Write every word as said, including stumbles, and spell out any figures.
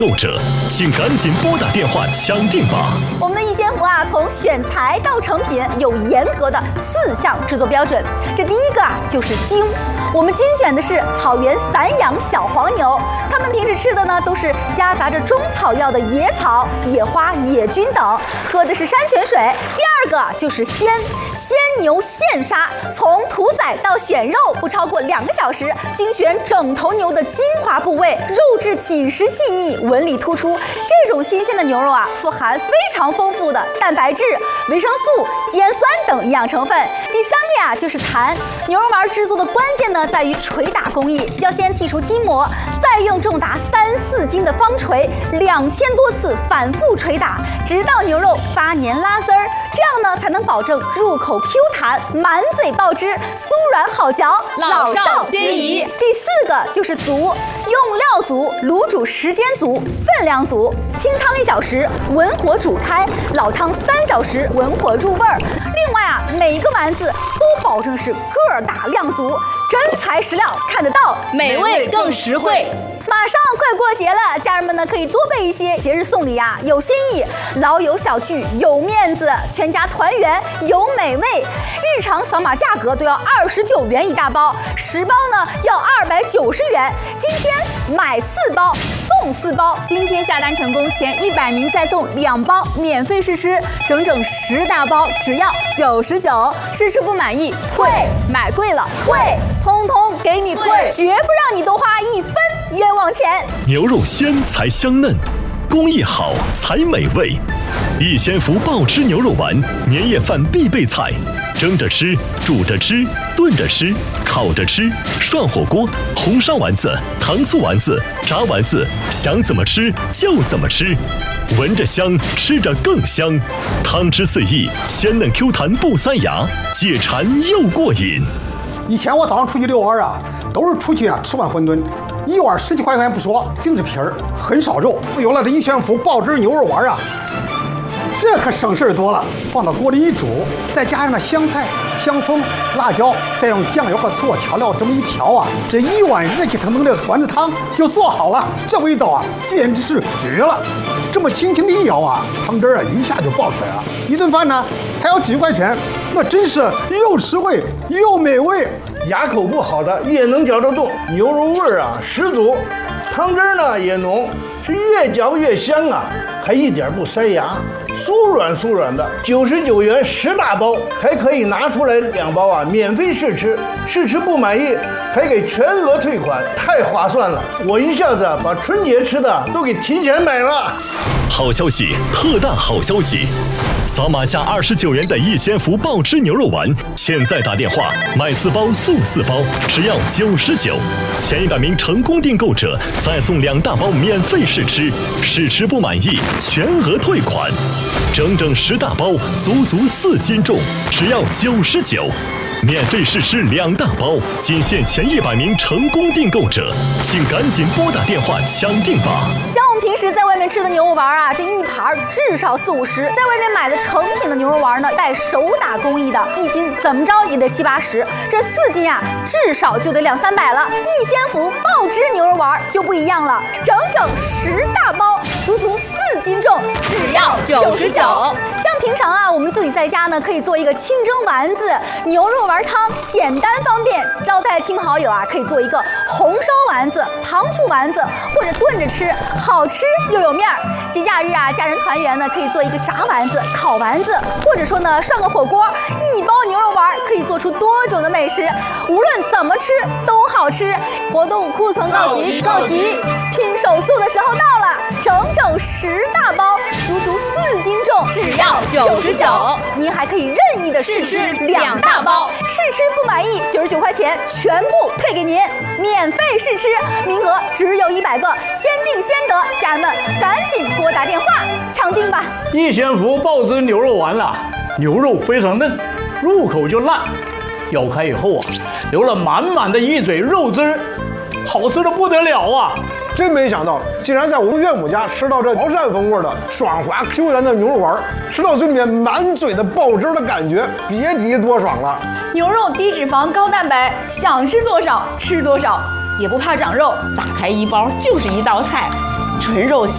购者，请赶紧拨打电话抢订吧！ 我们的逸仙福啊，从选材到成品有严格的四项制作标准。这第一个啊，就是精。我们精选的是草原散养小黄牛，它们平时吃的呢都是夹杂着中草药的野草、野花、野菌等，喝的是山泉水。第二个就是鲜，鲜牛现杀，从屠宰到选肉不超过两个小时，精选整头牛的精华部位，肉质紧实细腻，纹理突出。这种新鲜的牛肉啊，富含非常丰富的蛋白质、维生素、肌氨酸等营养成分。第三个呀，就是弹。牛肉丸制作的关键呢，在于捶打工艺，要先剔除筋膜，再用重达三四斤的方锤，两千多次反复捶打，直到牛肉发黏拉丝儿。这样呢，才能保证入口 Q 弹、满嘴爆汁、酥软好嚼， 老少皆宜。 第四个就是足，用料足，卤煮时间足，分量足。清汤一小时，文火煮开；老汤三小时，文火入味儿。另外啊，每一个丸子都保证是个儿大量足，真材实料看得到， 美味更实惠。 马上快过节了，家人们呢可以多备一些节日送礼呀、啊，有新意，老友小聚有面子，全家团圆有美味。日常扫码价格都要二十九元一大包，十包呢要二百九十元。今天买四包送四包， 今天下单成功前一百名再送两包免费试吃，整整十大包只要九十九。试吃不满意退，买贵了退，通通给你退， 绝不让你多花一分冤枉钱。 牛肉鲜才香嫩，工艺好才美味。逸仙福爆汁牛肉丸，年夜饭必备菜，蒸着吃，煮着吃，炖着吃，烤着吃，涮火锅，红烧丸子，糖醋丸子，炸丸子，想怎么吃就怎么吃，闻着香，吃着更香，汤汁四溢，鲜嫩 Q 弹不塞牙，解馋又过瘾。 以前我早上出去遛弯啊，都是出去啊吃碗馄饨，一碗十几块钱不说，净是皮儿，很少肉。有了这逸仙福爆汁牛肉丸啊，这可省事儿多了。放到锅里一煮，再加上那香菜、香葱、辣椒，再用酱油和醋调料这么一调啊，这一碗热气腾腾的丸子汤就做好了。这味道啊，简直是绝了！这么轻轻的一舀啊，汤汁啊一下就爆出来了。一顿饭呢才要几块钱，那真是又实惠又美味。 牙口不好的也能嚼得动，牛肉味儿啊十足，汤汁呢也浓，是越嚼越香啊，还一点不塞牙，酥软酥软的。九十九元十大包，还可以拿出来两包啊，免费试吃，试吃不满意还给全额退款，太划算了！我一下子把春节吃的都给提前买了。 好消息，特大好消息！扫码价二十九元的逸仙福爆汁牛肉丸，现在打电话买四包送四包，只要九十九。前一百名成功订购者再送两大包免费试吃，试吃不满意全额退款。整整十大包，足足四斤重，只要九十九。免费试吃两大包，仅限前一百名成功订购者，请赶紧拨打电话抢订吧。 像我们平时在外面吃的牛肉丸啊，这一盘至少四五十，在外面买的成品的牛肉丸呢，带手打工艺的，一斤怎么着也得七八十，这四斤啊，至少就得两三百了。逸仙福爆汁牛肉丸就不一样了，整整十大包，足足四斤重， 只要九十九。 像平常啊，我们自己在家呢，可以做一个清蒸丸子、牛肉丸汤，简单方便。招待亲朋好友啊，可以做一个红烧丸子、糖醋丸子，或者炖着吃，好吃又有面儿。节假日啊，家人团圆呢，可以做一个炸丸子、烤丸子，或者说呢，涮个火锅。一包牛肉丸可以做出多种的美食，无论怎么吃都好吃。 活动库存告急，告急！ 拼手速的时候到了，整整十大包，足足四斤重， 只要九十九。 您还可以任意的试吃两大包，试吃不满意九十九块钱全部退给您，免费试吃，名额只有一百个，先订先得，家人们赶紧拨打电话抢订吧。 逸仙福爆汁牛肉丸了，牛肉非常嫩，入口就烂，咬开以后啊，流了满满的一嘴肉汁儿，好吃的不得了啊！ 真没想到，竟然在我们岳母家吃到这潮汕风味的爽滑 Q 弹的牛肉丸，吃到嘴里面满嘴的爆汁的感觉，别提多爽了。 牛肉低脂肪高蛋白，想吃多少吃多少，也不怕长肉，打开一包就是一道菜，纯肉。